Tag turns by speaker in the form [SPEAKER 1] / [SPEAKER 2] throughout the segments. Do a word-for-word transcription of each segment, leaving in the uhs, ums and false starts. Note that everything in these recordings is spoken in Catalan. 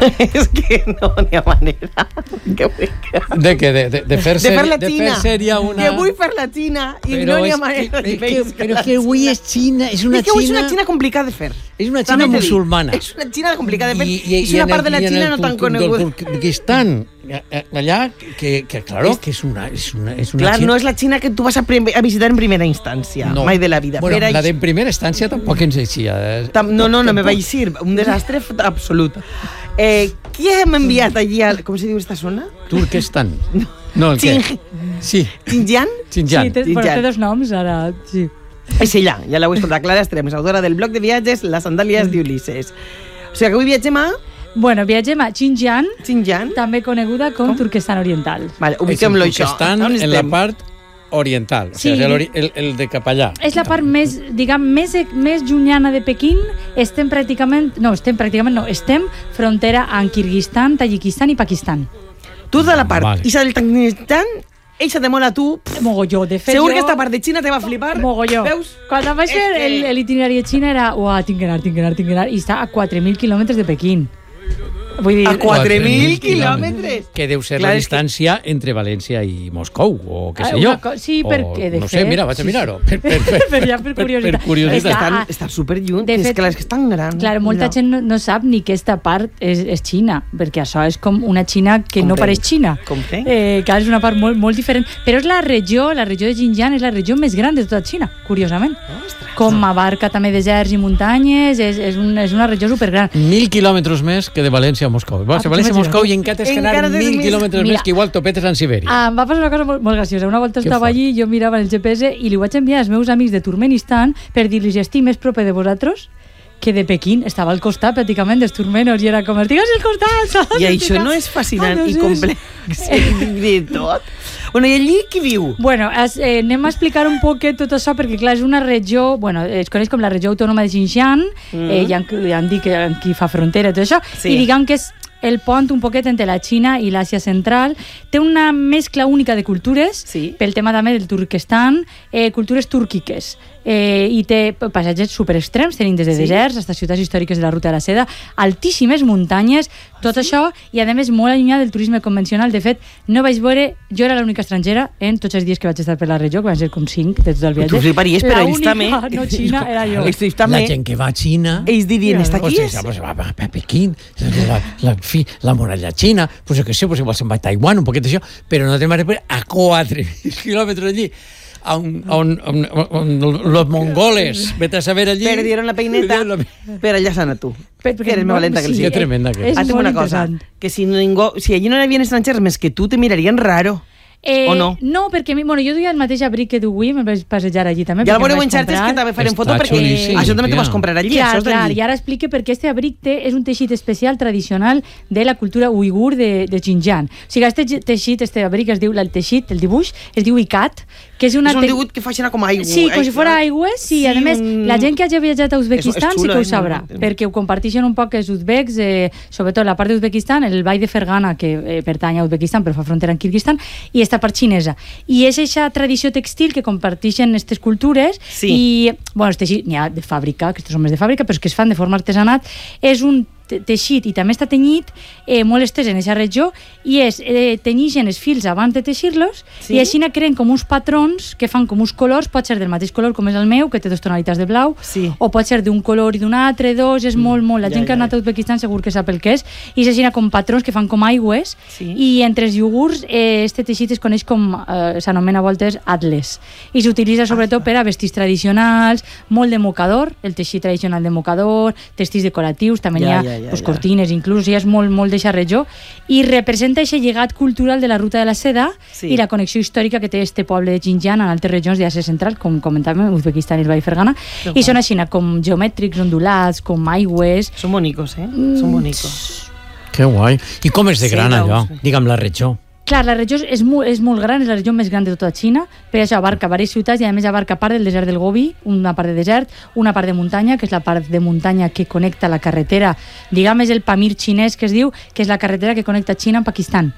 [SPEAKER 1] És que no n'hi ha manera. Que
[SPEAKER 2] de què? De, de, de fer
[SPEAKER 1] de fer la
[SPEAKER 2] de
[SPEAKER 1] Xina.
[SPEAKER 2] fer sèrie una...
[SPEAKER 1] Que vull fer la Xina i
[SPEAKER 2] però
[SPEAKER 1] no n'hi ha
[SPEAKER 2] és
[SPEAKER 1] manera.
[SPEAKER 2] que, que, però que avui és Xina, és una
[SPEAKER 1] és que avui és
[SPEAKER 2] Xina...
[SPEAKER 1] una Xina complicada de fer.
[SPEAKER 2] És una Xina musulmana.
[SPEAKER 1] És una Xina complicada de fer.
[SPEAKER 2] I,
[SPEAKER 1] I, i és una part de la Xina no tan coneguda.
[SPEAKER 2] Del Turquistán, allà, que, que claro, que és una, és una, és una
[SPEAKER 1] Clar,
[SPEAKER 2] Xina...
[SPEAKER 1] no és la Xina que tu vas a, prim, a visitar en primera instància,
[SPEAKER 2] no.
[SPEAKER 1] mai de la vida.
[SPEAKER 2] Bueno,
[SPEAKER 1] per
[SPEAKER 2] la de primera instància tampoc ens eixia.
[SPEAKER 1] Tam, no, no, no me vaig dir. Un desastre absolut. Eh, qui hem enviat allí? A, com se diu esta zona?
[SPEAKER 2] Turquestán. No, el què? Sí.
[SPEAKER 1] Xinjiang?
[SPEAKER 2] Xinjiang.
[SPEAKER 3] Sí, té, té dos noms, ara, sí.
[SPEAKER 1] És ella, ja l'heu escoltat, Clara Estrems, autora del blog de viatges Les sandàlies d'Ulisses. O sigui que avui viatgem a...
[SPEAKER 3] Bueno, viatgem a Xinjiang,
[SPEAKER 1] Xinjiang,
[SPEAKER 3] també coneguda com, com? Turquestan Oriental.
[SPEAKER 1] Vale, ubiquem-lo això.
[SPEAKER 2] Turquestan en la part oriental, o
[SPEAKER 3] sí.
[SPEAKER 2] sigui, el, el, el de cap allà.
[SPEAKER 3] És la part més, diguem, més, més llunyana de Pequín. Estem pràcticament, no, estem pràcticament, no, estem frontera amb Kirguistan, Tadjikistan i Pakistan.
[SPEAKER 1] Tu de la part,
[SPEAKER 2] vale.
[SPEAKER 1] i del Tadjikistan, eixa te mola tu.
[SPEAKER 3] Mogolló, de fet,
[SPEAKER 1] segur
[SPEAKER 3] jo...
[SPEAKER 1] que esta part de Xina te va flipar.
[SPEAKER 3] Mogolló.
[SPEAKER 1] Veus?
[SPEAKER 3] Quan vaig fer
[SPEAKER 1] que...
[SPEAKER 3] el, l'itinerari de Xina era, uah, tinc que anar, tinc que anar, tinc que anar, i està a quatre mil quilòmetres de Pequín. Vull dir,
[SPEAKER 1] a quatre mil quilòmetres.
[SPEAKER 2] Que deu ser
[SPEAKER 1] Clar,
[SPEAKER 2] la distància que... entre València i Moscou, o què sé jo.
[SPEAKER 3] Co- sí, perquè, de
[SPEAKER 2] no
[SPEAKER 3] fet...
[SPEAKER 2] sé, mira, vaig a mirar-ho.
[SPEAKER 3] Sí, sí.
[SPEAKER 2] Per, per, per,
[SPEAKER 3] per, ja, per curiositat.
[SPEAKER 2] Per, per curiositat.
[SPEAKER 1] Estan, estan superlluny,
[SPEAKER 3] De
[SPEAKER 1] és
[SPEAKER 3] fet,
[SPEAKER 1] que és que és tan gran.
[SPEAKER 3] Clar, molta
[SPEAKER 1] no.
[SPEAKER 3] gent no, no sap ni que aquesta part és, és Xina, perquè això és com una Xina que no
[SPEAKER 1] Comprenc.
[SPEAKER 3] pareix Xina.
[SPEAKER 1] Comprenc.
[SPEAKER 3] Eh, que és una part molt, molt diferent. Però és la regió, la regió de Xinjiang és la regió més gran de tota Xina, curiosament.
[SPEAKER 1] Ostres.
[SPEAKER 3] Com abarca també deserts i muntanyes, és, és, un, és una regió supergran.
[SPEAKER 2] Mil quilòmetres més que de València a Moscou. Vas a València a Moscou i encara tens que anar
[SPEAKER 1] Encara tens
[SPEAKER 2] mil
[SPEAKER 1] més.
[SPEAKER 2] quilòmetres
[SPEAKER 3] Mira.
[SPEAKER 2] més, que igual topetes en Sibèria.
[SPEAKER 3] Ah, em va passar una cosa molt, molt graciosa. Una volta
[SPEAKER 2] Què
[SPEAKER 3] estava
[SPEAKER 2] fort.
[SPEAKER 3] allí, jo mirava el G P S i li vaig enviar als meus amics de Turkmenistan per dir-los, estic més proper de vosaltres que de Pequín. Estava al costat, pràcticament, dels turmenos, i era com, estigues al costat, saps?
[SPEAKER 1] I això no és fascinant
[SPEAKER 3] Ah, no
[SPEAKER 1] i
[SPEAKER 3] sé.
[SPEAKER 1] complex de tot? Bueno, i allí qui viu?
[SPEAKER 3] Bueno, es, eh, anem a explicar un poquet tot això, perquè clar, és una regió, bueno, es coneix com la regió autònoma de Xinjiang, mm. eh, ja, ja han dit que qui fa frontera i tot això,
[SPEAKER 1] Sí.
[SPEAKER 3] i diguem que és el pont un poquet entre la Xina i l'Àsia central. Té una mescla única de cultures,
[SPEAKER 1] Sí.
[SPEAKER 3] pel tema també del Turquestan, eh, cultures túrquiques. Eh, i té paisatges super extrems, tenim des de
[SPEAKER 1] Sí.
[SPEAKER 3] deserts fins a ciutats històriques de la Ruta de la Seda, altíssimes muntanyes, tot sí. això, i a més molt allunyat del turisme convencional. De fet, no vaig veure, jo era l'única estrangera en tots els dies que vaig estar per la regió, que van ser com cinc de tot el viatge.
[SPEAKER 1] Tu fliparies, però ells també.
[SPEAKER 3] No, Xina era jo.
[SPEAKER 1] Ells també.
[SPEAKER 2] La gent que va a Xina...
[SPEAKER 1] Ells dirien, està aquí?
[SPEAKER 2] Pues, pues, va, va a Pequín, la, la, fi, la muralla xina, pues jo què sé, pues igual se'n va a Taiwan, un poquet d'això, però no te'n va a quatre quilòmetres allí, on, on, on, on, on los mongoles, vete a saber allí...
[SPEAKER 1] Perdieron la peineta, per allà sana tu.
[SPEAKER 3] Per-
[SPEAKER 1] Que eres més valenta que el
[SPEAKER 2] sí,
[SPEAKER 1] sí.
[SPEAKER 2] que tremenda que és.
[SPEAKER 3] És
[SPEAKER 1] Ah, tinc
[SPEAKER 3] molt
[SPEAKER 1] una cosa,
[SPEAKER 3] interessant.
[SPEAKER 1] que si, ningú, si allí no hi havia estrangers més que tu, te mirarien raro.
[SPEAKER 3] Eh,
[SPEAKER 1] O no?
[SPEAKER 3] No, perquè mi- bueno, jo duia el mateix abric que du avui, me'l vaig passejar allí també.
[SPEAKER 1] Ja el
[SPEAKER 3] perquè
[SPEAKER 1] veureu
[SPEAKER 3] me'l
[SPEAKER 1] en
[SPEAKER 3] vaig
[SPEAKER 1] xarxes
[SPEAKER 3] comprar.
[SPEAKER 1] que també farem
[SPEAKER 2] Està
[SPEAKER 1] foto perquè
[SPEAKER 2] xulíssim,
[SPEAKER 1] això també t'ho
[SPEAKER 2] tia.
[SPEAKER 1] pots comprar allí.
[SPEAKER 3] Clar,
[SPEAKER 1] això és
[SPEAKER 3] clar,
[SPEAKER 1] d'allí.
[SPEAKER 3] i ara explique perquè este abric té, és un teixit especial tradicional de la cultura uigur de, de Xinjiang. O sigui, este teixit, este abric es diu, el teixit, el dibuix, es diu ikat, que és una...
[SPEAKER 1] És un
[SPEAKER 3] te-
[SPEAKER 1] dibuix que fa així com aigua.
[SPEAKER 3] Sí, com si fos aigua, sí,
[SPEAKER 1] Sí,
[SPEAKER 3] a més,
[SPEAKER 1] un-
[SPEAKER 3] la gent que hagi viatjat a Uzbekistan
[SPEAKER 1] És- és
[SPEAKER 3] sí
[SPEAKER 1] xulo,
[SPEAKER 3] que ho
[SPEAKER 1] eh?
[SPEAKER 3] sabrà,
[SPEAKER 1] No, no.
[SPEAKER 3] perquè ho comparteixen un poc els uzbeks, eh, sobretot la part d'Uzbekistan, el vall de Fergana, que eh, pertany a Uzbekistan, però fa frontera amb Kirguistan, i esta part xinesa. I és aquesta tradició textil que comparteixen aquestes cultures,
[SPEAKER 1] Sí.
[SPEAKER 3] i, bueno, els teixits, n'hi ha de fàbrica, aquests són més de fàbrica, però és que es fan de forma artesanat, és un te- teixit i també està tenyit eh, molt estès en aquesta regió, i és, eh, tenyixen els fils abans de teixir-los,
[SPEAKER 1] Sí.
[SPEAKER 3] i així creen com uns patrons que fan com uns colors, pot ser del mateix color com és el meu, que té dues tonalitats de blau,
[SPEAKER 1] Sí.
[SPEAKER 3] o pot ser d'un color i d'un altre, dos, és molt, molt, la
[SPEAKER 1] ja,
[SPEAKER 3] gent que ha
[SPEAKER 1] ja.
[SPEAKER 3] anat a Uzbekistan segur que sap el que és, i és així com patrons que fan com aigües,
[SPEAKER 1] Sí.
[SPEAKER 3] i entre els iogurts eh, este teixit es coneix com, eh, s'anomena a voltes atles, i s'utilitza sobretot per a vestits tradicionals, molt de mocador, el teixit tradicional de mocador, testits decoratius, també
[SPEAKER 1] Ja,
[SPEAKER 3] n'hi ha
[SPEAKER 1] ja, ja,
[SPEAKER 3] pues,
[SPEAKER 1] ja.
[SPEAKER 3] cortines, inclús, i és molt, molt d'eixa regió, i representa aquest llegat cultural de la Ruta de la Seda
[SPEAKER 1] Sí.
[SPEAKER 3] i la connexió històrica que té este poble de Xinjiang amb altres regions d'Àsia Central, com comentàvem, Uzbekistan i el Vall de Fergana,
[SPEAKER 1] Que
[SPEAKER 3] i són així com geomètrics, ondulats, com aigües.
[SPEAKER 1] Són bonicos, eh? Són bonicos.
[SPEAKER 2] Que guai. I com és de
[SPEAKER 1] Sí,
[SPEAKER 2] gran
[SPEAKER 1] veus?
[SPEAKER 2] allò? Digue'm la regió.
[SPEAKER 3] Clar, la regió és molt, és molt gran, és la regió més gran de tota Xina, per això abarca diverses ciutats i a més abarca part del desert del Gobi, una part de desert, una part de muntanya, que és la part de muntanya que connecta la carretera, diguem és el Pamir xinès que es diu, que és la carretera que connecta Xina amb Pakistan.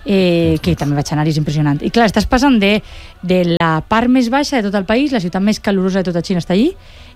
[SPEAKER 3] Eh, que també vaig anar i és impressionant. I clar, estàs passant de, de la part més baixa de tot el país, la ciutat més calorosa de tota Xina està allí,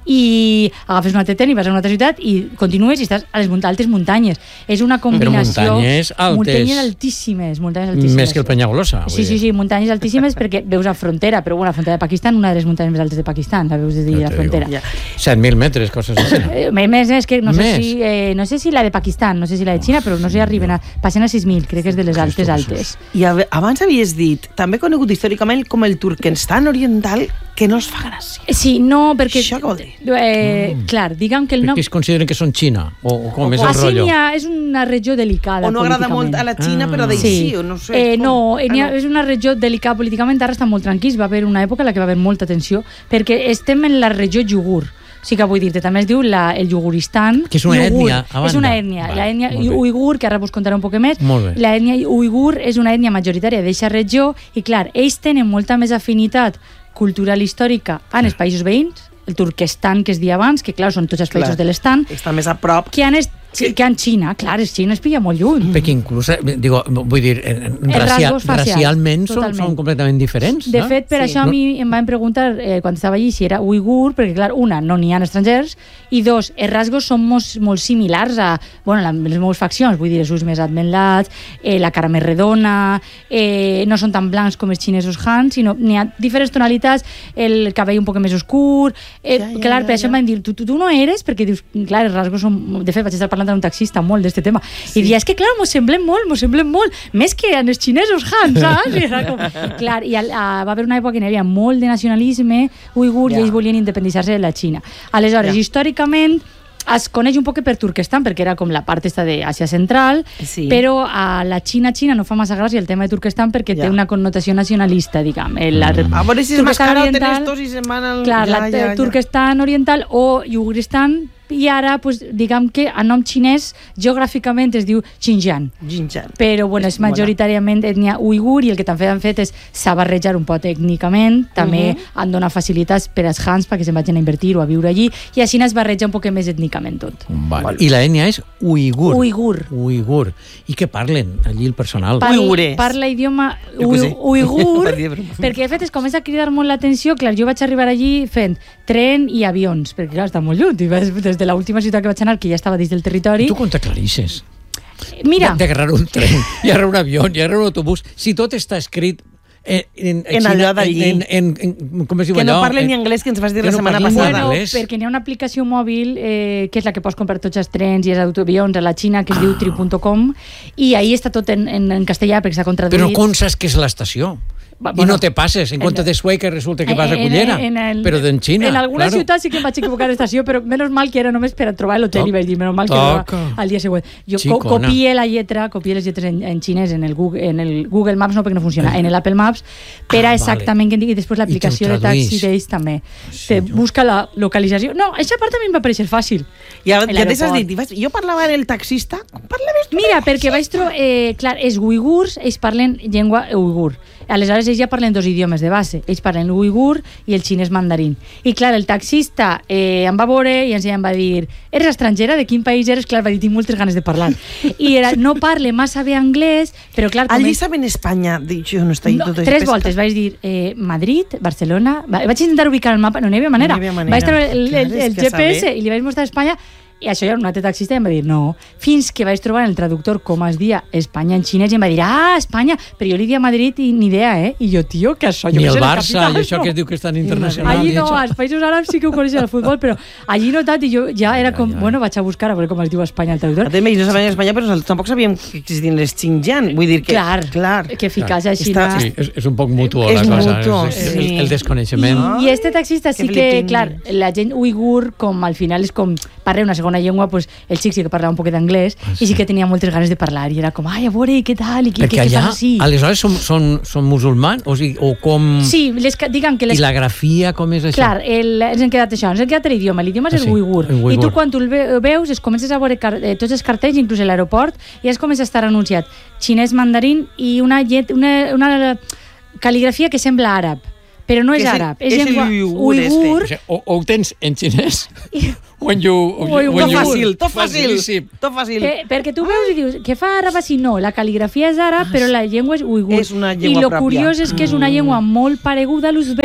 [SPEAKER 3] i agafes un altre tren i vas a una altra ciutat i continues i estàs a les munt- altes muntanyes. És una combinació...
[SPEAKER 2] Però muntanyes altes.
[SPEAKER 3] Muntanyes altíssimes, muntanyes altíssimes.
[SPEAKER 2] Més que el Penyagolosa.
[SPEAKER 3] Sí, sí, sí, muntanyes altíssimes perquè veus a frontera, però bueno, la frontera de Pakistan, una de les muntanyes més altes de Pakistan, la veus des de
[SPEAKER 2] Ja
[SPEAKER 3] la
[SPEAKER 2] te
[SPEAKER 3] frontera.
[SPEAKER 2] digo. set mil metres, coses així.
[SPEAKER 3] Eh, Més, és que no sé,
[SPEAKER 2] Més?
[SPEAKER 3] si, eh, no sé si la de Pakistan, no sé si la de Xina, però no sé, arriben a, passen a sis mil, crec que és de les altes, altes.
[SPEAKER 1] I a- abans havies dit, també conegut històricament com el Turquestan oriental, que no es fa gràcia.
[SPEAKER 3] Sí, no, perquè...
[SPEAKER 1] Això què vol dir?
[SPEAKER 3] Eh, Clar, diguem que el nom...
[SPEAKER 2] Perquè es consideren que són Xina, o, o com és el
[SPEAKER 3] Així
[SPEAKER 2] rotllo?
[SPEAKER 3] n'hi ha, és una regió delicada
[SPEAKER 1] O no agrada molt a la Xina,
[SPEAKER 2] Ah.
[SPEAKER 1] però d'així, o no sé.
[SPEAKER 3] Eh,
[SPEAKER 1] com-
[SPEAKER 3] no, eh, n'hi ha,
[SPEAKER 1] Ah,
[SPEAKER 3] és una regió delicada políticament, ara estan molt tranquils, va haver una època en la que va haver molta tensió, perquè estem en la regió Iugur. Sí que vull dir-te, també es diu la, el Iuguristan.
[SPEAKER 2] Que és una
[SPEAKER 3] Iugur.
[SPEAKER 2] ètnia, a banda.
[SPEAKER 3] És una ètnia,
[SPEAKER 2] Vale,
[SPEAKER 3] la ètnia
[SPEAKER 2] molt bé.
[SPEAKER 3] uigur, que ara vos contaré un poc més.
[SPEAKER 2] Molt bé.
[SPEAKER 3] La ètnia uigur és una ètnia majoritària d'eixa regió i, clar, ells tenen molta més afinitat cultural i històrica en els països veïns, el Turquestan, que es deia abans, que, clar, són tots els països
[SPEAKER 1] Clar.
[SPEAKER 3] de l'estan,
[SPEAKER 1] Està més a prop.
[SPEAKER 3] que han, est, que en Xina, clar, és Xina es pilla molt lluny.
[SPEAKER 2] Perquè inclús, eh, digo, vull dir, eh, racial,
[SPEAKER 3] rasgos facials,
[SPEAKER 2] racialment són,
[SPEAKER 3] totalment.
[SPEAKER 2] són completament diferents.
[SPEAKER 3] De
[SPEAKER 2] no?
[SPEAKER 3] fet, per
[SPEAKER 1] Sí.
[SPEAKER 3] això a mi em van preguntar eh, quan estava allí si era uigur, perquè, clar, una, no n'hi ha estrangers, i dos, els rasgos són molt, molt similars a bueno, la, les meves faccions, vull dir, els ulls més admenlats, eh, la cara més redona, eh, no són tan blancs com els xinesos Han, sinó n'hi ha diferents tonalitats, el cabell un poc més oscur, eh,
[SPEAKER 1] Ja, ja,
[SPEAKER 3] clar,
[SPEAKER 1] ja,
[SPEAKER 3] per això
[SPEAKER 1] ja.
[SPEAKER 3] em van dir, tu, tu, tu no eres? Perquè dius, clar, els rasgos són... De fet, vaig estar parlant amb un taxista molt d'aquest tema, sí. I dia, és que, clar, mos semblem molt, mos semblem molt, més que en els xinesos Han, saps? I era com, clar, i al, a, va haver una època que hi havia molt de nacionalisme uigur
[SPEAKER 1] Ja.
[SPEAKER 3] i ells volien independitzar-se de la Xina. Aleshores,
[SPEAKER 1] Ja.
[SPEAKER 3] històricament, es coneix un poc per Turquestan, perquè era com la part esta d'Àsia Central,
[SPEAKER 1] Sí.
[SPEAKER 3] però a la Xina, Xina no fa massa gràcia el tema de Turquestan perquè
[SPEAKER 1] Ja.
[SPEAKER 3] té una connotació nacionalista, diguem. El, la,
[SPEAKER 1] A veure si es
[SPEAKER 3] Turquestan
[SPEAKER 1] mascaroten
[SPEAKER 3] oriental-
[SPEAKER 1] estos i se'n van al...
[SPEAKER 3] Clar,
[SPEAKER 1] ja,
[SPEAKER 3] la
[SPEAKER 1] ja, ja.
[SPEAKER 3] Turquestan oriental o Iuguristan, i ara, pues, diguem que a nom xinès, geogràficament es diu Xinjiang.
[SPEAKER 1] Xinjiang.
[SPEAKER 3] Però bueno, és majoritàriament ètnia uigur i el que també han fet és s'ha barrejar un poc tècnicament, també uh -huh. han donat facilitats per als Hans perquè se'n vagin a invertir o a viure allí, i així es barreja un poc més ètnicament tot.
[SPEAKER 2] Vale. I la ètnia és uigur.
[SPEAKER 3] Uigur.
[SPEAKER 2] Uigur. I què parlen allí el personal?
[SPEAKER 3] Par-
[SPEAKER 1] Uigures.
[SPEAKER 3] Parla idioma
[SPEAKER 1] Jo què sé.
[SPEAKER 3] ui- uigur,
[SPEAKER 1] Va dir broma.
[SPEAKER 3] perquè de fet es comença a cridar molt l'atenció. Clar, jo vaig arribar allí fent tren i avions, perquè clar, està molt lluny, i vas des de l'última ciutat que vaig anar, que ja estava dins del territori.
[SPEAKER 2] Tu com t'aclarisses?
[SPEAKER 3] Mira,
[SPEAKER 2] D'agarrar un tren, i agarrar un avió, i agarrar un autobús, si tot està escrit en, en,
[SPEAKER 1] En allò d'allí.
[SPEAKER 2] En, en, en, com es diu
[SPEAKER 1] Que
[SPEAKER 2] allò?
[SPEAKER 1] no parlen
[SPEAKER 2] En-
[SPEAKER 1] ni anglès, que ens vas dir
[SPEAKER 2] que
[SPEAKER 1] la
[SPEAKER 2] no
[SPEAKER 1] setmana
[SPEAKER 2] parlen
[SPEAKER 1] passada.
[SPEAKER 3] bueno,
[SPEAKER 2] anglès.
[SPEAKER 3] perquè n'hi ha una aplicació mòbil eh, que és la que pots comprar tots els trens i els autoavions a la Xina, que es diu tri punt com, i ahí està tot en, en, en castellà perquè s'ha contraduït.
[SPEAKER 2] Però com saps que és l'estació?
[SPEAKER 3] Va,
[SPEAKER 2] I
[SPEAKER 3] bueno,
[SPEAKER 2] no te passes, en comptes de Sueca resulta que vas a
[SPEAKER 3] En- en-
[SPEAKER 2] Cullera,
[SPEAKER 3] en el-
[SPEAKER 2] però d'en Xina.
[SPEAKER 3] En alguna
[SPEAKER 2] claro.
[SPEAKER 3] ciutat sí que em vaig equivocar d'estació, però menys mal que era només per a trobar l'hotel
[SPEAKER 2] Toc-
[SPEAKER 3] i vaig dir, menys mal que
[SPEAKER 2] toca.
[SPEAKER 3] era al dia següent. Jo co
[SPEAKER 2] Xicona.
[SPEAKER 3] copié la lletra, copié les lletres en, en xinès en el, Google, en el Google Maps, no perquè no funciona, en l'Apple Maps, per a
[SPEAKER 2] Ah,
[SPEAKER 3] exactament què em digui, i després l'aplicació de taxi
[SPEAKER 2] traduïs.
[SPEAKER 3] d'ells també.
[SPEAKER 2] Sí,
[SPEAKER 3] Te
[SPEAKER 2] jo-
[SPEAKER 3] busca la localització. No, aquesta part també em va parèixer fàcil.
[SPEAKER 1] Ja,
[SPEAKER 3] En
[SPEAKER 1] ja t'has
[SPEAKER 3] l'aeroport.
[SPEAKER 1] dit, i vas, jo parlava en el taxista, com parlaves tu?
[SPEAKER 3] Mira, perquè vaig trobar... Eh, clar, els uigurs, ells parlen llengua uigur. Aleshores, ells ja parlen dos idiomes de base. Ells parlen l'uigur i el xinès mandarín. I, clar, el taxista eh, em va veure i ens em va dir eres estrangera? De quin país eres? Clar, va dir, tinc moltes ganes de parlar. I era, no parle massa bé anglès, però, clar... com
[SPEAKER 1] Allí
[SPEAKER 3] és-
[SPEAKER 1] saben Espanya, dic, jo no estic
[SPEAKER 3] no,
[SPEAKER 1] tot
[SPEAKER 3] tres voltes vaig dir eh, Madrid, Barcelona... Va, vaig intentar ubicar el mapa, no n'hi havia manera.
[SPEAKER 1] No n'hi havia manera.
[SPEAKER 3] Vaig treure el,
[SPEAKER 1] Clar,
[SPEAKER 3] el,
[SPEAKER 1] és
[SPEAKER 3] el
[SPEAKER 1] que
[SPEAKER 3] G P S
[SPEAKER 1] saber.
[SPEAKER 3] i li vaig mostrar Espanya, i això ja un altre taxista i em va dir no, fins que vaig trobar en el traductor com es dia Espanya en xinès i em va dir ah, Espanya, però jo li dia Madrid i ni idea, eh? I jo, tio, que això... Jo
[SPEAKER 2] Ni
[SPEAKER 3] que
[SPEAKER 2] el
[SPEAKER 3] sé, la
[SPEAKER 2] Barça,
[SPEAKER 3] capital,
[SPEAKER 2] i això
[SPEAKER 3] no.
[SPEAKER 2] que es diu que és tan internacional.
[SPEAKER 3] Allí
[SPEAKER 2] i
[SPEAKER 3] no,
[SPEAKER 2] això.
[SPEAKER 3] als països àrabs sí que ho coneixen el futbol, però allí no tant, i jo ja era com,
[SPEAKER 2] ai, ai.
[SPEAKER 3] bueno, vaig a buscar a veure com es diu Espanya el traductor.
[SPEAKER 1] També, no sabien Espanya, però nosaltres tampoc sabíem que existien les Xinjiang. Vull dir que...
[SPEAKER 3] Clar,
[SPEAKER 1] clar.
[SPEAKER 3] que ficar-se a
[SPEAKER 1] Està-
[SPEAKER 3] Xina...
[SPEAKER 2] Sí, és, és un poc mutuo
[SPEAKER 1] És
[SPEAKER 2] la cosa.
[SPEAKER 1] mutuo,
[SPEAKER 2] és, és,
[SPEAKER 1] sí.
[SPEAKER 2] el, el desconeixement.
[SPEAKER 3] I, I este taxista sí
[SPEAKER 1] Que
[SPEAKER 3] que,
[SPEAKER 1] flipin.
[SPEAKER 3] clar, la gent uigur, com al final és com parla una segona llengua, pues, el xic sí que parlava un poquet d'anglès
[SPEAKER 2] Ah,
[SPEAKER 3] i sí que tenia moltes ganes de parlar i era com, ai, a veure, i què tal, i què,
[SPEAKER 2] Perquè
[SPEAKER 3] què, què
[SPEAKER 2] allà,
[SPEAKER 3] fas així?
[SPEAKER 2] aleshores, són, són, són musulmans? O, sigui, o com...
[SPEAKER 3] Sí, les, ca- diguem que
[SPEAKER 2] I
[SPEAKER 3] les...
[SPEAKER 2] la grafia, com és això?
[SPEAKER 3] Clar, el, ens hem quedat això, ens hem quedat l'idioma, l'idioma és
[SPEAKER 2] Ah,
[SPEAKER 3] el
[SPEAKER 2] sí,
[SPEAKER 3] uigur.
[SPEAKER 2] el uigur.
[SPEAKER 3] I tu quan tu el ve- veus, es comences a veure car eh, tots els cartells, inclús a l'aeroport, i es comença a estar anunciat xinès mandarín i una, llet, una, una cal·ligrafia que sembla àrab, però no és
[SPEAKER 1] Que és el-
[SPEAKER 3] àrab, és,
[SPEAKER 1] és el
[SPEAKER 3] llengua
[SPEAKER 1] uigur este.
[SPEAKER 3] uigur.
[SPEAKER 2] O, sigui, o, o ho tens en xinès,
[SPEAKER 3] I-
[SPEAKER 2] o en you... O,
[SPEAKER 3] O en
[SPEAKER 2] o en
[SPEAKER 1] Tot
[SPEAKER 2] you-
[SPEAKER 1] fàcil, tot fàcil.
[SPEAKER 2] Facilíssim.
[SPEAKER 1] Tot fàcil.
[SPEAKER 3] Que, perquè tu veus i dius, què fa àrab així? No, la cal·ligrafia és àrab, però la llengua és uigur.
[SPEAKER 1] És una llengua
[SPEAKER 3] I lo
[SPEAKER 1] pròpia.
[SPEAKER 3] curiós és que és una llengua molt pareguda a l'uzbek,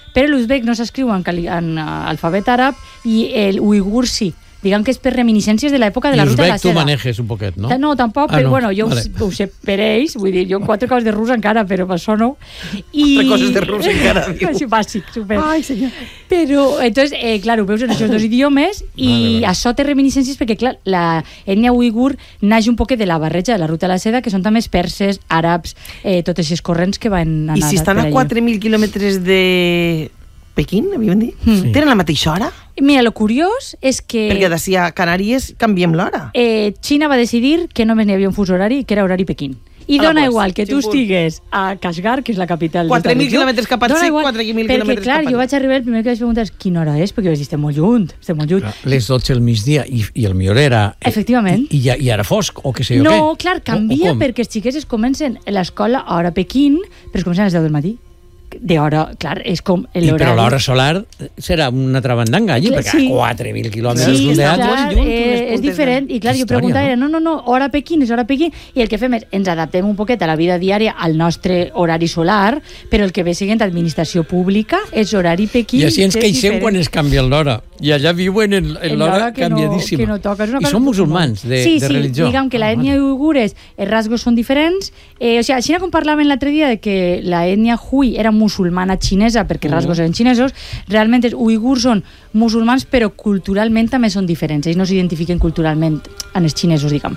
[SPEAKER 3] però l'uzbek no s'escriu en, cali- en uh, alfabet àrab i el uigur sí. Diguem que és per reminiscències de l'època de la ruta de la seda.
[SPEAKER 2] I l'uzbek tu manejes un poquet, no?
[SPEAKER 3] No, tampoc,
[SPEAKER 2] ah,
[SPEAKER 3] però
[SPEAKER 2] no.
[SPEAKER 3] bueno, jo vale. ho, ho sé per ells, vull dir, jo quatre coses de rus encara, però per això no. I...
[SPEAKER 1] Quatre coses de rus encara, diu.
[SPEAKER 3] Així bàsic, super.
[SPEAKER 1] Ai, senyor.
[SPEAKER 3] Però, entonces, eh, clar, ho veus en aquests dos idiomes i
[SPEAKER 2] vale, vale.
[SPEAKER 3] això té reminiscències perquè, clar, la ètnia uigur naix un poquet de la barreja de la ruta de la seda, que són també perses, àrabs, eh, totes aquests corrents que van anar
[SPEAKER 1] I si estan a quatre mil quilòmetres de Pequín, havíem dit?
[SPEAKER 3] Mm.
[SPEAKER 1] Tenen la mateixa hora?
[SPEAKER 3] Mira, lo curiós és que...
[SPEAKER 1] Perquè d'ací a Canàries canviem l'hora.
[SPEAKER 3] Eh, Xina va decidir que només n'hi havia un fus horari, que era horari Pequín. I
[SPEAKER 1] Hola,
[SPEAKER 3] dona
[SPEAKER 1] pues,
[SPEAKER 3] igual que tu
[SPEAKER 1] ximpul.
[SPEAKER 3] estigues a Kashgar, que és la capital
[SPEAKER 1] quatre mil
[SPEAKER 3] d'esta regió,
[SPEAKER 1] quilòmetres cap al
[SPEAKER 3] dona
[SPEAKER 1] sud,
[SPEAKER 3] igual,
[SPEAKER 1] quatre mil
[SPEAKER 3] perquè,
[SPEAKER 1] quilòmetres
[SPEAKER 3] clar,
[SPEAKER 1] cap al
[SPEAKER 3] jo vaig arribar, el primer que vaig preguntar és quina hora és, perquè vaig dir, estem molt lluny, estem molt lluny.
[SPEAKER 2] Les dotze del migdia i, i el millor era... Eh,
[SPEAKER 3] Efectivament.
[SPEAKER 2] I, i, ja, I ara fosc, o què sé jo
[SPEAKER 3] No,
[SPEAKER 2] què?
[SPEAKER 3] clar, canvia
[SPEAKER 2] o, o
[SPEAKER 3] perquè els xiquets es comencen a l'escola a hora Pequín, però es comencen a les deu del matí. De hora, clar, és com
[SPEAKER 2] I,
[SPEAKER 3] l'horari.
[SPEAKER 2] però l'hora solar serà una altra bandanga allí,
[SPEAKER 3] Clar,
[SPEAKER 2] perquè
[SPEAKER 3] sí.
[SPEAKER 2] a quatre mil quilòmetres
[SPEAKER 3] Sí,
[SPEAKER 2] d'un
[SPEAKER 3] clar,
[SPEAKER 2] teatre...
[SPEAKER 1] molt lluny, unes
[SPEAKER 3] eh, és
[SPEAKER 1] puntes
[SPEAKER 3] diferent. I clar,
[SPEAKER 2] de-
[SPEAKER 3] jo
[SPEAKER 2] Història,
[SPEAKER 3] preguntava,
[SPEAKER 2] no?
[SPEAKER 3] no, no, no, hora Pequín, és hora Pequín, i el que fem és, ens adaptem un poquet a la vida diària, al nostre horari solar, però el que ve seguint administració pública és horari Pequín.
[SPEAKER 2] I així ens
[SPEAKER 3] que és
[SPEAKER 2] queixem
[SPEAKER 3] diferent.
[SPEAKER 2] quan es canvia l'hora. I allà viuen en, en
[SPEAKER 3] En
[SPEAKER 2] l'hora
[SPEAKER 3] que no,
[SPEAKER 2] canviadíssima.
[SPEAKER 3] que no toca. És una
[SPEAKER 2] I
[SPEAKER 3] cosa
[SPEAKER 2] són
[SPEAKER 3] molt
[SPEAKER 2] musulmans de,
[SPEAKER 3] sí,
[SPEAKER 2] de
[SPEAKER 3] sí,
[SPEAKER 2] religió.
[SPEAKER 3] diguem que la
[SPEAKER 2] Ah,
[SPEAKER 3] ètnia
[SPEAKER 2] vale.
[SPEAKER 3] uigures, els rasgos són diferents. Eh, o sigui, així com parlàvem l'altre dia de que la ètnia hui era musulmana xinesa perquè
[SPEAKER 2] Mm.
[SPEAKER 3] rasgos eren xinesos, realment els uigurs són musulmans però culturalment també són diferents. Ells no s'identifiquen culturalment en els xinesos, diguem.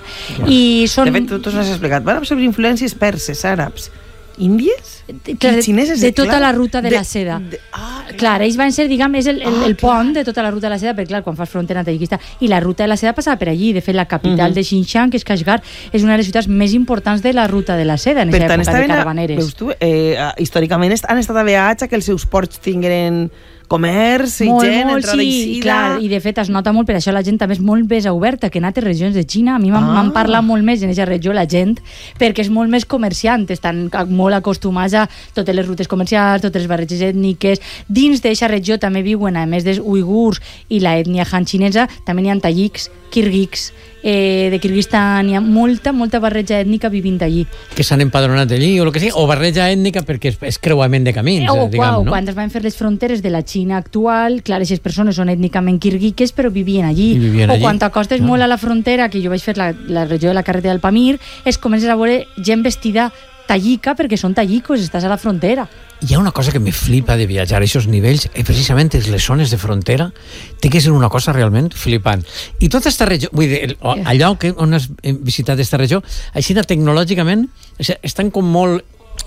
[SPEAKER 3] I són...
[SPEAKER 1] De fet, tu t'ho has explicat. Van absorbir influències perses, àrabs, índies
[SPEAKER 3] clar,
[SPEAKER 1] i xineses.
[SPEAKER 3] de tota
[SPEAKER 1] clar.
[SPEAKER 3] la ruta de, la seda.
[SPEAKER 1] De, ah,
[SPEAKER 3] Clar, ells van ser, diguem, és el, el,
[SPEAKER 1] Ah,
[SPEAKER 3] el
[SPEAKER 1] clar.
[SPEAKER 3] pont de tota la ruta de la seda, perquè, clar, quan fas frontera amb Tadjikistan, i la ruta de la seda passava per allí. De fet, la capital
[SPEAKER 1] Mhm.
[SPEAKER 3] de Xinjiang, que és Kashgar, és una de les ciutats més importants de la ruta de la seda en
[SPEAKER 1] Per
[SPEAKER 3] aquesta
[SPEAKER 1] tant,
[SPEAKER 3] època de
[SPEAKER 1] estaven a,
[SPEAKER 3] caravaneres.
[SPEAKER 1] veus tu, eh, històricament est- han estat a viatge, que els seus ports tingueren comerç i
[SPEAKER 3] molt,
[SPEAKER 1] gent,
[SPEAKER 3] molt,
[SPEAKER 1] entrada
[SPEAKER 3] sí,
[SPEAKER 1] i eixida.
[SPEAKER 3] clar, i de fet es nota molt, per això la gent també és molt més oberta que en altres regions de Xina. A mi m'han
[SPEAKER 1] Ah.
[SPEAKER 3] ah. parlat molt més en aquesta regió la gent, perquè és molt més comerciant, estan molt acostumats a totes les rutes comercials, totes les barreges ètniques. Dins d'aquesta regió també viuen, a més dels uigurs i la ètnia han xinesa, també n'hi ha tajics, kirguics, eh, de Kirguistan hi ha molta, molta barreja ètnica vivint allí.
[SPEAKER 2] Que s'han empadronat allí, o el que sigui, o barreja ètnica perquè és, és creuament de camins,
[SPEAKER 3] O,
[SPEAKER 2] eh, diguem,
[SPEAKER 3] o
[SPEAKER 2] no?
[SPEAKER 3] quan es van fer les fronteres de la Xina actual, clar, aquestes persones són ètnicament kirguiques, però vivien allí.
[SPEAKER 2] I vivien
[SPEAKER 3] o
[SPEAKER 2] allí.
[SPEAKER 3] quan t'acostes
[SPEAKER 2] Ah.
[SPEAKER 3] molt a la frontera, que jo vaig fer la, la regió de la carretera del Pamir, es comences a veure gent vestida tallica, perquè són tallicos, estàs a la frontera.
[SPEAKER 2] Hi ha una cosa que me flipa de viatjar a aquests nivells, i precisament és les zones de frontera, té que ser una cosa realment flipant. I tota aquesta regió, vull dir, el- allò que, on has visitat aquesta regió, així tecnològicament, o sigui, estan com molt...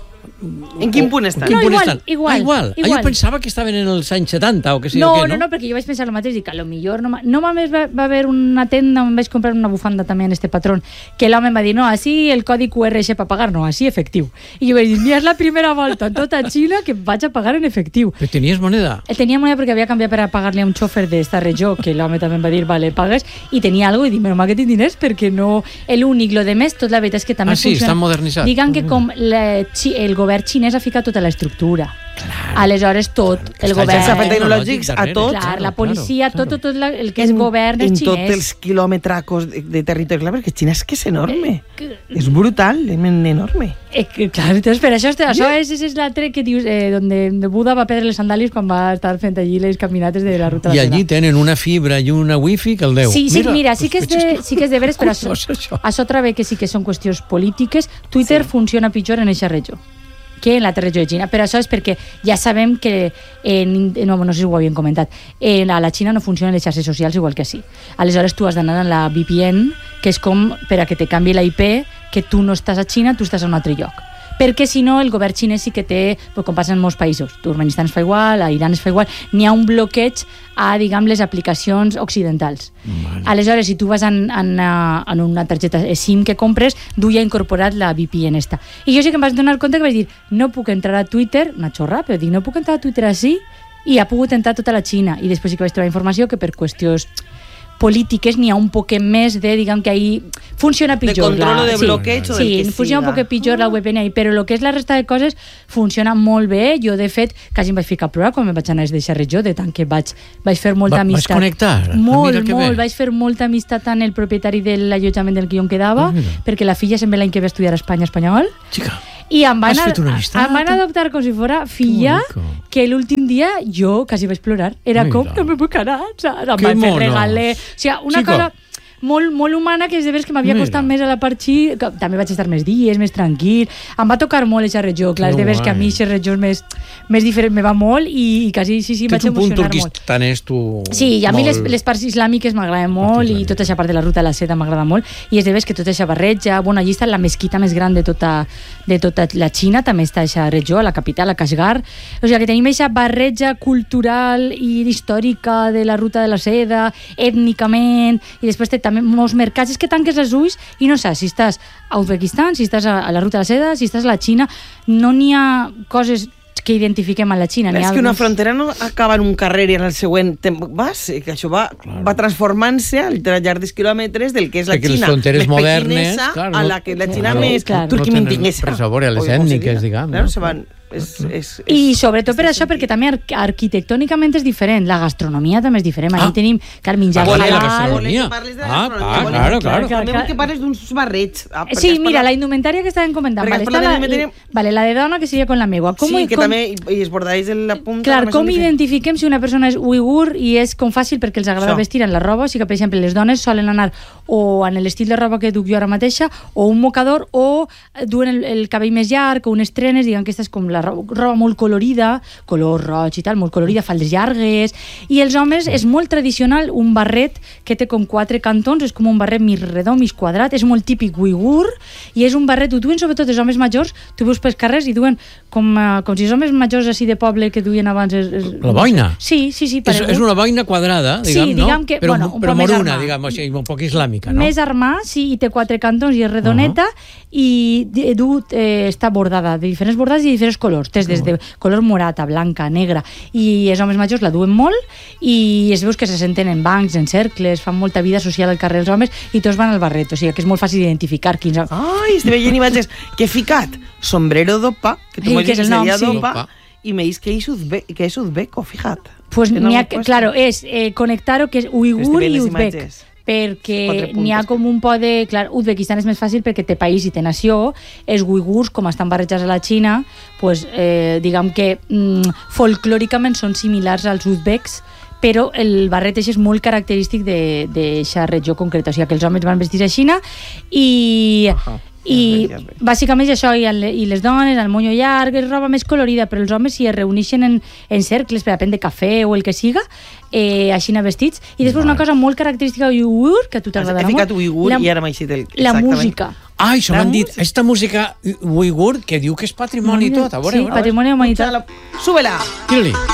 [SPEAKER 1] En quin punt estan?
[SPEAKER 2] En quin
[SPEAKER 3] No,
[SPEAKER 2] punt
[SPEAKER 3] igual,
[SPEAKER 2] estan?
[SPEAKER 3] igual,
[SPEAKER 2] Ah, igual. Ah,
[SPEAKER 3] igual.
[SPEAKER 2] jo pensava que estaven en els anys setanta o que sí
[SPEAKER 3] no,
[SPEAKER 2] o què,
[SPEAKER 3] no, no, perquè jo vaig pensar el mateix, dic, a lo millor no, no només va, va haver una tenda on vaig comprar una bufanda també en este patrón, que l'home em va dir, no, així el codi Q R és per pagar, no, així efectiu. I jo vaig dir, mira, és la primera volta en tota Xina que vaig a pagar en efectiu.
[SPEAKER 2] Però tenies moneda?
[SPEAKER 3] El tenia moneda perquè havia canviat per a pagar-li a un xòfer d'esta regió, que l'home també em va dir, vale, pagues, i tenia algo i dic, menys mal que tinc diners, perquè no... L'únic, lo de més, tot la veritat és que també
[SPEAKER 2] Ah, sí,
[SPEAKER 3] funciona...
[SPEAKER 2] estan modernitzats.
[SPEAKER 3] Diguem que com la, xi- el govern xinès ha ficat tota l'estructura.
[SPEAKER 2] Clar.
[SPEAKER 3] Aleshores, tot, el
[SPEAKER 2] Està
[SPEAKER 3] govern...
[SPEAKER 1] Els afers
[SPEAKER 2] tecnològics
[SPEAKER 1] tecnològics a
[SPEAKER 2] darrere,
[SPEAKER 1] tot.
[SPEAKER 3] Clar, la
[SPEAKER 2] claro,
[SPEAKER 3] policia,
[SPEAKER 2] claro.
[SPEAKER 3] tot, tot la, el que és govern és
[SPEAKER 1] en
[SPEAKER 3] xinès.
[SPEAKER 1] tots els quilòmetracos de, de territori, clar, perquè Xina és que és enorme.
[SPEAKER 3] que-
[SPEAKER 1] És brutal, és enorme.
[SPEAKER 3] Eh, que, clar, entonces, per això, això és, és, és l'altre que dius, eh, donde Buda va perdre les sandàlies quan va estar fent allí les caminates de la ruta de
[SPEAKER 2] I
[SPEAKER 3] la
[SPEAKER 2] allí
[SPEAKER 3] seda.
[SPEAKER 2] tenen una fibra i una wifi que el Déu.
[SPEAKER 3] Sí, sí, mira, mira sí, que és
[SPEAKER 2] pues,
[SPEAKER 3] de, sí que és de veres, però això,
[SPEAKER 2] curiós, això.
[SPEAKER 3] això trobo que sí que són qüestions polítiques. Twitter sí. funciona pitjor en aquesta regió que en l'altra regió de Xina, però això és perquè ja sabem que en, no, no sé si ho havien comentat, en, a la Xina no funcionen les xarxes socials igual que així. Aleshores tu has d'anar a la V P N, que és com per a que te canvi la I P, que tu no estàs a Xina, tu estàs a un altre lloc. Perquè si no el govern xinès sí que té, pues, com passa en molts països, Turkmenistan es fa igual, a Iran es fa igual, n'hi ha un bloqueig a, diguem, les aplicacions occidentals.
[SPEAKER 2] Vale.
[SPEAKER 3] Aleshores, si tu vas en, en, en una targeta SIM que compres, du ja incorporat la V P N esta. I jo sí que em vaig donar compte que vaig dir, no puc entrar a Twitter, una xorra, però dic, no puc entrar a Twitter així, i ha pogut entrar tota la Xina. I després sí que vaig trobar informació que per qüestions polítiques n'hi ha un poquet més de, diguem que ahí funciona pitjor.
[SPEAKER 1] De control
[SPEAKER 3] la,
[SPEAKER 1] o de
[SPEAKER 3] sí,
[SPEAKER 1] bloqueig o del
[SPEAKER 3] sí,
[SPEAKER 1] que
[SPEAKER 3] funciona un
[SPEAKER 1] siga.
[SPEAKER 3] poquet pitjor la V P N ahí, però el que és la resta de coses funciona molt bé. Jo, de fet, quasi em vaig ficar a plorar quan em vaig anar d'aquesta regió, de tant que vaig, vaig fer molta
[SPEAKER 2] Va- vas
[SPEAKER 3] amistat.
[SPEAKER 2] connectar? Ah,
[SPEAKER 3] Molt,
[SPEAKER 2] mira que
[SPEAKER 3] molt.
[SPEAKER 2] bé.
[SPEAKER 3] Vaig fer molta amistat amb el propietari de l'allotjament del que jo em quedava,
[SPEAKER 2] Ah, mira.
[SPEAKER 3] perquè la filla sempre l'any que ve a estudiar a Espanya espanyol.
[SPEAKER 2] Xica.
[SPEAKER 3] I em van,
[SPEAKER 2] Has fet una amistat?
[SPEAKER 3] em van adoptar com si fora filla, que l'últim dia jo quasi vaig plorar. Era
[SPEAKER 2] Mira.
[SPEAKER 3] com, no me puc anar, saps? Em
[SPEAKER 2] Que
[SPEAKER 3] van fer
[SPEAKER 2] monos.
[SPEAKER 3] regaler... O sigui, una
[SPEAKER 2] Chico.
[SPEAKER 3] cosa molt, molt humana, que és de veres que m'havia
[SPEAKER 2] Mira.
[SPEAKER 3] costat més a la part xí, que també vaig estar més dies, més tranquil. Em va tocar molt aquesta regió, clar, és de veres que a mi aquesta regió més, més diferent me va molt i, i quasi, sí, sí, vaig
[SPEAKER 2] Tens un punt
[SPEAKER 3] emocionar molt.
[SPEAKER 2] turquistanès, tu...
[SPEAKER 3] Sí, i a mi les,
[SPEAKER 2] molt-
[SPEAKER 3] les parts islàmiques m'agraden molt i tota aquesta part de la ruta de la seda m'agrada molt i és de veres que tota aquesta barreja, bueno, allí està la mesquita més gran de tota, de tota la Xina, també està aquesta regió, a la capital, a Kashgar, o sigui que tenim aquesta barreja cultural i històrica de la ruta de la seda, ètnicament, i després té també molts mercats, és que tanques els ulls i no saps si estàs a Uzbekistan, si estàs a, a la ruta de la seda, si estàs a la Xina, no n'hi ha coses que identifiquem a la Xina.
[SPEAKER 1] És que una frontera no acaba en un carrer i en el següent te'n vas, que això va, va transformant-se al llarg dels quilòmetres del que és la
[SPEAKER 2] Perquè les
[SPEAKER 1] Xina
[SPEAKER 2] fronteres
[SPEAKER 1] més
[SPEAKER 2] modernes,
[SPEAKER 1] pequinesa
[SPEAKER 2] clar,
[SPEAKER 1] a
[SPEAKER 2] no-
[SPEAKER 1] la que la Xina
[SPEAKER 3] Claro,
[SPEAKER 1] més
[SPEAKER 3] claro.
[SPEAKER 1] turquimintinguesa.
[SPEAKER 2] No tenen res a veure, les
[SPEAKER 1] O com se
[SPEAKER 2] ètniques,
[SPEAKER 1] diga.
[SPEAKER 2] diguem,
[SPEAKER 1] Claro,
[SPEAKER 2] no?
[SPEAKER 1] se van... És, és, és,
[SPEAKER 3] I sobretot per això, perquè també ar arquitectònicament és diferent, la gastronomia també és diferent. Allí
[SPEAKER 2] Ah.
[SPEAKER 3] tenim, clar, menjar
[SPEAKER 2] Parla de la
[SPEAKER 3] halal.
[SPEAKER 2] gastronomia.
[SPEAKER 1] Volem que parles de la
[SPEAKER 2] Ah,
[SPEAKER 1] gastronomia,
[SPEAKER 2] ah,
[SPEAKER 1] volem-
[SPEAKER 2] claro, claro.
[SPEAKER 1] També
[SPEAKER 3] clar.
[SPEAKER 1] vull que parles d'uns barrets. Ah, perquè
[SPEAKER 3] Sí,
[SPEAKER 1] has
[SPEAKER 3] mira,
[SPEAKER 1] parlat-
[SPEAKER 3] la indumentària que estàvem comentant.
[SPEAKER 1] Perquè
[SPEAKER 3] Vale,
[SPEAKER 1] has parlat
[SPEAKER 3] està
[SPEAKER 1] de
[SPEAKER 3] la,
[SPEAKER 1] la indumentària-
[SPEAKER 3] vale, la de dona, que seria con la meua. Com,
[SPEAKER 1] Sí, que
[SPEAKER 3] com,
[SPEAKER 1] també i es bordáis en la punta.
[SPEAKER 3] Clar,
[SPEAKER 1] també
[SPEAKER 3] com
[SPEAKER 1] són diferents.
[SPEAKER 3] identifiquem si una persona és uigur i és com fàcil perquè els agrada
[SPEAKER 1] Això.
[SPEAKER 3] vestir en la roba, o sigui que, per exemple, les dones solen anar o en l'estil de roba que duc jo ara mateixa, o un mocador, o duen el, el cabell més llarg, o unes trenes, diguem que aquesta és com la roba, roba molt colorida, color roig i tal, molt colorida, faldes llargues, i els homes és molt tradicional un barret que té com quatre cantons, és com un barret mig redó, mig quadrat, és molt típic uigur, i és un barret, ho duen sobretot els homes majors, tu veus pels carrers i duen com, uh, com si els homes majors així de poble que duien abans... És, és,
[SPEAKER 2] La boina?
[SPEAKER 3] Sí, sí, sí.
[SPEAKER 2] És,
[SPEAKER 3] paregut.
[SPEAKER 2] és una boina quadrada,
[SPEAKER 3] Sí,
[SPEAKER 2] diguem,
[SPEAKER 3] diguem
[SPEAKER 2] no?
[SPEAKER 3] que,
[SPEAKER 2] però,
[SPEAKER 3] bueno, un
[SPEAKER 2] però
[SPEAKER 3] poc més
[SPEAKER 2] moruna,
[SPEAKER 3] armada.
[SPEAKER 2] diguem, o sigui, un poc islàmica, no?
[SPEAKER 3] Més armar, sí, i té quatre cantons i és redoneta, i di- du, eh, està bordada de diferents bordats i diferents colors. Tens des de color morata, blanca, negra, i els homes majors la duen molt, i es veus que se senten en bancs, en cercles, fan molta vida social al carrer els homes, i tots van al barret, o sigui que és molt fàcil identificar quins...
[SPEAKER 1] Ai, estic veient imatges. Que he ficat sombrero d'opa, que tu
[SPEAKER 3] Ai,
[SPEAKER 1] m'has
[SPEAKER 3] que
[SPEAKER 1] dit
[SPEAKER 3] és
[SPEAKER 1] que
[SPEAKER 3] el nom,
[SPEAKER 1] seria
[SPEAKER 3] sí.
[SPEAKER 1] d'opa,
[SPEAKER 2] Opa.
[SPEAKER 1] i me dius que és uzbe- que és uzbeco, fíjate.
[SPEAKER 3] Pues
[SPEAKER 1] Que no
[SPEAKER 3] n'hi ha,
[SPEAKER 1] m'ho he puesto.
[SPEAKER 3] claro, és eh, connectar-ho, que és uigur
[SPEAKER 1] Estic veient
[SPEAKER 3] i
[SPEAKER 1] les
[SPEAKER 3] uzbek.
[SPEAKER 1] imatges.
[SPEAKER 3] Perquè
[SPEAKER 1] Quatre
[SPEAKER 3] n'hi ha
[SPEAKER 1] puntes.
[SPEAKER 3] com un po de... Clar, Uzbekistan és més fàcil perquè té país i té nació. Els uigurs, com estan barrejats a la Xina, pues, eh, diguem que mm, folclòricament són similars als uzbeks, però el barret és molt característic d'aquesta regió concreta. O sigui, que els homes van vestir a Xina i...
[SPEAKER 1] Ajá.
[SPEAKER 3] I
[SPEAKER 1] Ja es ve, ja es ve.
[SPEAKER 3] bàsicament això, i, el, i les dones, el monyo llarg, és roba més colorida, però els homes si es reuneixen en, en cercles per a prendre cafè o el que siga, eh, així vestit. I després una cosa molt característica uigur, que a tu t'agradarà
[SPEAKER 1] He
[SPEAKER 3] molt.
[SPEAKER 1] ficat uigur
[SPEAKER 3] la,
[SPEAKER 1] i ara m'ha eixit el...
[SPEAKER 3] la
[SPEAKER 1] exactament.
[SPEAKER 3] música.
[SPEAKER 2] Ah, això
[SPEAKER 1] La
[SPEAKER 2] m'han dit,
[SPEAKER 1] música.
[SPEAKER 2] aquesta música uigur que diu que és patrimoni i tot, a veure,
[SPEAKER 3] Sí,
[SPEAKER 2] a veure.
[SPEAKER 3] patrimoni de la humanitat.
[SPEAKER 1] Súbela.
[SPEAKER 2] Tira-li.